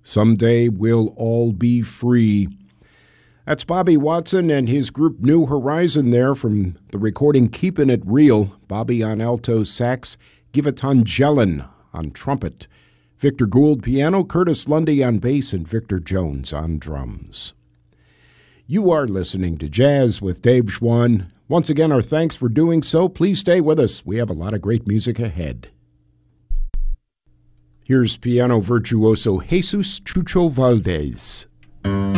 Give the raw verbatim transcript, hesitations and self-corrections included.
Someday we'll all be free. That's Bobby Watson and his group New Horizon there from the recording Keepin' It Real. Bobby on alto sax, Giveton Jelen on trumpet, Victor Gould piano, Curtis Lundy on bass, and Victor Jones on drums. You are listening to Jazz with Dave Schwann. Once again, our thanks for doing so. Please stay with us. We have a lot of great music ahead. Here's piano virtuoso Jesus Chucho Valdez.